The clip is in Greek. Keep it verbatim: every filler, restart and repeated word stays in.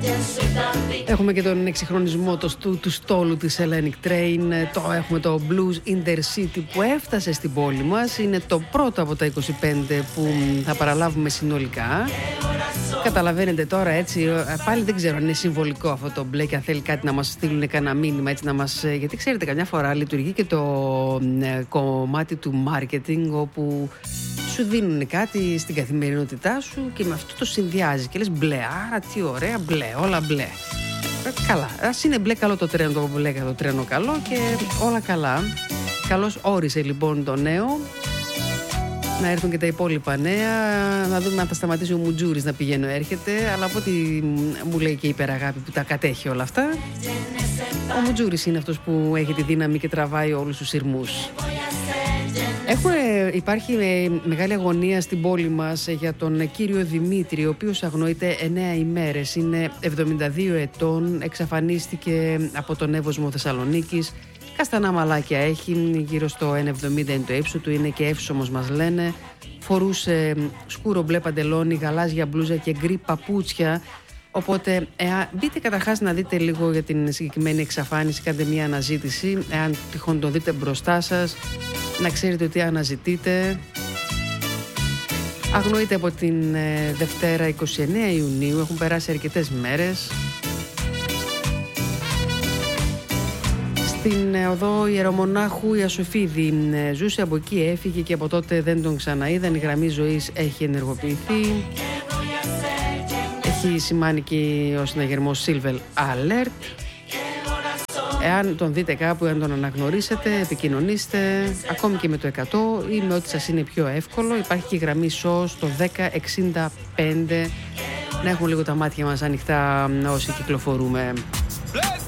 Έχουμε και τον εξυγχρονισμό το στου, του στόλου της Hellenic Train. Το, έχουμε το Blues Intercity που έφτασε στην πόλη μας. Είναι το πρώτο από τα είκοσι πέντε που θα παραλάβουμε συνολικά. Καταλαβαίνετε τώρα έτσι, πάλι δεν ξέρω αν είναι συμβολικό αυτό το μπλε και αν θέλει κάτι να μας στείλουν κανένα μήνυμα έτσι να μας... Γιατί ξέρετε, καμιά φορά λειτουργεί και το ε, κομμάτι του marketing όπου σου δίνουν κάτι στην καθημερινότητά σου και με αυτό το συνδυάζει και λες μπλε, άρα τι ωραία, μπλε, όλα μπλε. Καλά, ας είναι μπλε καλό το τρένο, το μπλε το τρένο καλό και όλα καλά. Καλώς όρισε λοιπόν το νέο. Να έρθουν και τα υπόλοιπα νέα, να δούμε αν θα σταματήσει ο Μουτζούρης να πηγαίνει έρχεται, αλλά από ό,τι μου λέει και η υπεραγάπη που τα κατέχει όλα αυτά, ο Μουτζούρης είναι αυτός που έχει τη δύναμη και τραβάει όλους τους σειρμούς. Έχουν, υπάρχει μεγάλη αγωνία στην πόλη μας για τον κύριο Δημήτρη, ο οποίος αγνοείται εννέα ημέρες, είναι εβδομήντα δύο ετών, εξαφανίστηκε από τον Εύωσμο Θεσσαλονίκης. Καστανά μαλάκια έχει, γύρω στο ένα εβδομήντα είναι το ύψος του, είναι και εύσωμος μας λένε. Φορούσε σκούρο μπλε παντελόνι, γαλάζια μπλούζα και γκρι παπούτσια. Οπότε ε, μπείτε καταρχάς να δείτε λίγο για την συγκεκριμένη εξαφάνιση, κάντε μια αναζήτηση. Εάν τυχόν το δείτε μπροστά σας, να ξέρετε ότι αναζητείτε. Αγνοείται από την ε, Δευτέρα είκοσι εννέα Ιουνίου, έχουν περάσει αρκετές μέρες. Στην οδό Ιερομονάχου Ιασοφίδη ζούσε, από εκεί έφυγε και από τότε δεν τον ξαναείδαν. Η γραμμή ζωής έχει ενεργοποιηθεί. Έχει σημάνει και ο συναγερμός Silver Alert. Εάν τον δείτε κάπου, αν τον αναγνωρίσετε, επικοινωνήστε ακόμη και με το εκατό ή με ό,τι σας είναι πιο εύκολο. Υπάρχει και η γραμμή σος το δέκα εξήντα πέντε. Να έχουμε λίγο τα μάτια μας ανοιχτά όσοι κυκλοφορούμε.